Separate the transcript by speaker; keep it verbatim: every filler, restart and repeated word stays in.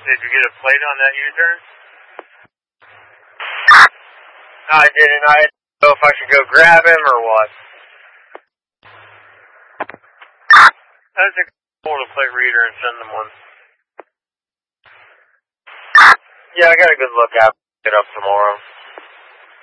Speaker 1: Did you get a plate on that U-turn?
Speaker 2: I didn't. I didn't know if I should go grab him or what.
Speaker 1: I'll take a plate reader and send them one.
Speaker 2: Yeah, I got a good look at it up tomorrow.